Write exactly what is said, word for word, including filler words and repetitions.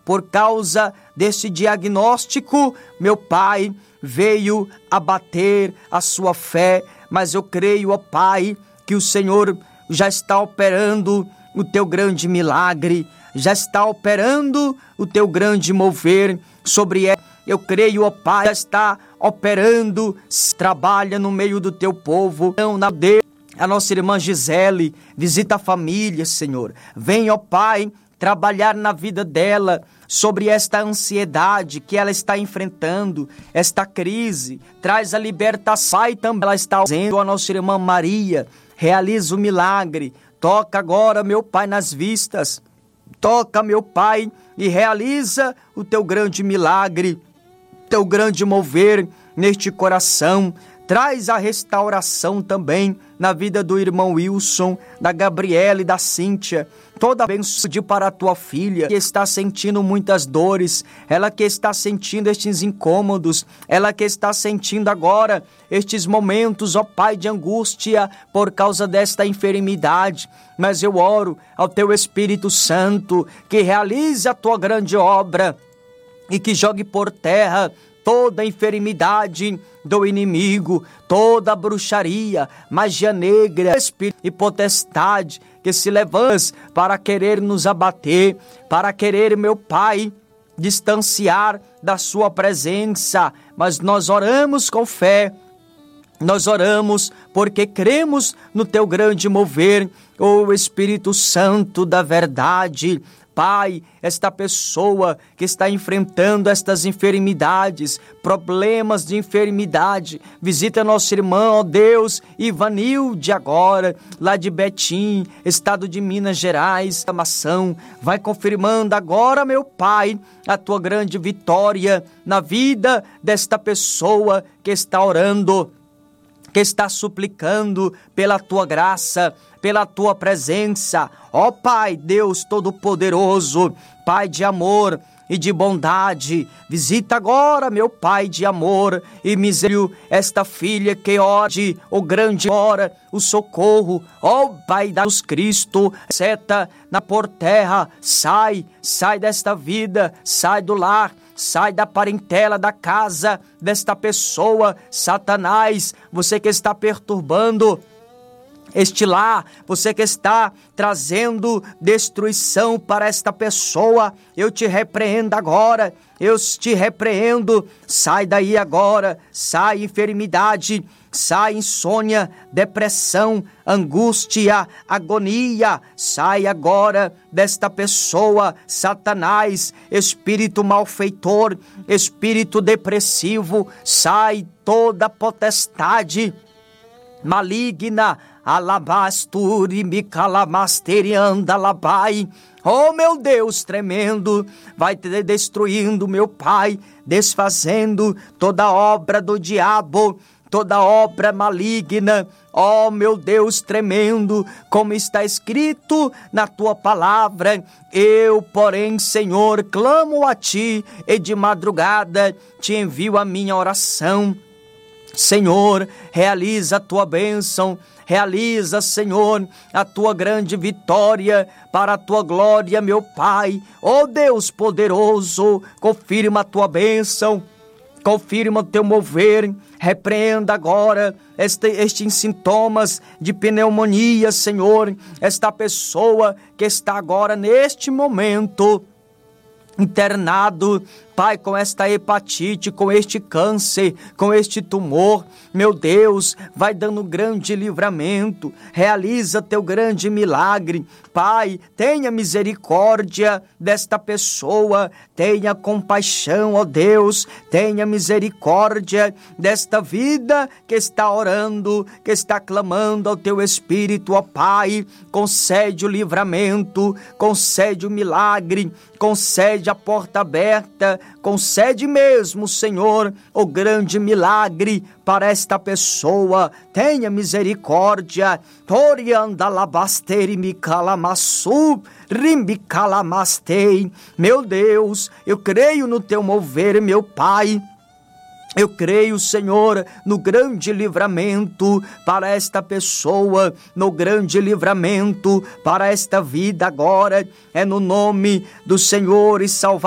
por causa desse diagnóstico, meu Pai, veio abater a sua fé, mas eu creio, ó Pai, que o Senhor já está operando o teu grande milagre, já está operando o teu grande mover sobre ela. Eu creio, ó Pai, já está operando, trabalha no meio do teu povo. Não, na Deus, a nossa irmã Gisele, visita a família, Senhor. Vem, ó Pai, trabalhar na vida dela, sobre esta ansiedade que ela está enfrentando, esta crise, traz a libertação. Pai, também ela está fazendo a nossa irmã Maria, realiza o milagre, toca agora, meu Pai, nas vistas, toca, meu Pai, e realiza o teu grande milagre, teu grande mover neste coração. Traz a restauração também na vida do irmão Wilson, da Gabriela e da Cíntia. Toda a bênção para a tua filha, que está sentindo muitas dores, ela que está sentindo estes incômodos, ela que está sentindo agora estes momentos, ó Pai, de angústia por causa desta enfermidade. Mas eu oro ao teu Espírito Santo, que realize a tua grande obra e que jogue por terra toda a enfermidade do inimigo, toda a bruxaria, magia negra, espírito e potestade que se levantam para querer nos abater, para querer, meu Pai, distanciar da sua presença. Mas nós oramos com fé, nós oramos porque cremos no teu grande mover, ó Espírito Santo da verdade. Pai, esta pessoa que está enfrentando estas enfermidades, problemas de enfermidade, visita nosso irmão, ó Deus, Ivanilde agora, lá de Betim, estado de Minas Gerais, amação, vai confirmando agora, meu Pai, a tua grande vitória na vida desta pessoa que está orando, que está suplicando pela tua graça, pela tua presença. Ó Pai, Deus Todo-Poderoso, Pai de amor e de bondade, visita agora, meu Pai de amor e miséria, esta filha que ode o grande ora, o socorro. Ó Pai da Jesus Cristo, seta na por terra, sai, sai desta vida, sai do lar, sai da parentela, da casa desta pessoa. Satanás, você que está perturbando este lar, você que está trazendo destruição para esta pessoa, eu te repreendo agora, eu te repreendo, sai daí agora, sai enfermidade, sai insônia, depressão, angústia, agonia, sai agora desta pessoa. Satanás, espírito malfeitor, espírito depressivo, sai toda potestade maligna, alabasturi me calamasterianda labai. Oh meu Deus tremendo, vai te destruindo, meu Pai, desfazendo toda obra do diabo, toda obra maligna. Oh meu Deus tremendo, como está escrito na tua palavra, eu porém, Senhor, clamo a ti e de madrugada te envio a minha oração. Senhor, realiza a tua bênção, realiza, Senhor, a tua grande vitória para a tua glória, meu Pai. Ó Deus poderoso, confirma a tua bênção, confirma o teu mover, repreenda agora este, estes sintomas de pneumonia, Senhor, esta pessoa que está agora neste momento internado, Pai, com esta hepatite, com este câncer, com este tumor, meu Deus, vai dando grande livramento, realiza teu grande milagre. Pai, tenha misericórdia desta pessoa, tenha compaixão, ó Deus, tenha misericórdia desta vida que está orando, que está clamando ao teu Espírito, ó Pai, concede o livramento, concede o milagre, concede a porta aberta, concede mesmo, Senhor, o grande milagre para esta pessoa. Tenha misericórdia. Toriandalabasteri me calamassu, rimbi calamastei. Meu Deus, eu creio no teu mover, meu Pai. Eu creio, Senhor, no grande livramento para esta pessoa, no grande livramento para esta vida agora. É no nome do Senhor e Salvador